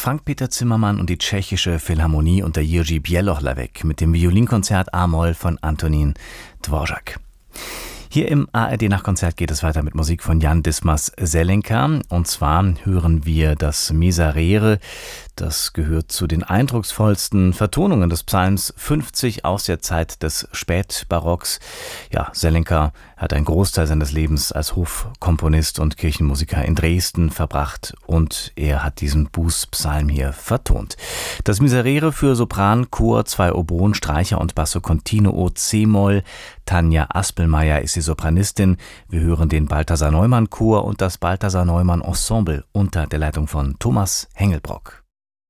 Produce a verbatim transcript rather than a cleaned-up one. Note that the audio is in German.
Frank-Peter Zimmermann und die Tschechische Philharmonie unter Jiří Bělohlavek mit dem Violinkonzert A-Moll von Antonín Dvořák. Hier im A R D-Nachtkonzert geht es weiter mit Musik von Jan Dismas Zelenka. Und zwar hören wir das Miserere. Das gehört zu den eindrucksvollsten Vertonungen des Psalms fünfzig aus der Zeit des Spätbarocks. Ja, Zelenka hat einen Großteil seines Lebens als Hofkomponist und Kirchenmusiker in Dresden verbracht und er hat diesen Bußpsalm hier vertont. Das Miserere für Sopran, Chor, zwei Oboen, Streicher und Basso Continuo C-Moll. Tanja Aspelmeier ist die Sopranistin. Wir hören den Balthasar Neumann Chor und das Balthasar Neumann Ensemble unter der Leitung von Thomas Hengelbrock.